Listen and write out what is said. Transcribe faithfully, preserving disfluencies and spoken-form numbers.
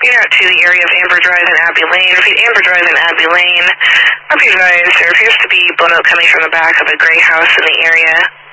You're out to the area of Amber Drive and Abbey Lane. Repeat, Amber Drive and Abbey Lane. I'll be advised there appears to be blowout coming from the back of a gray house in the area.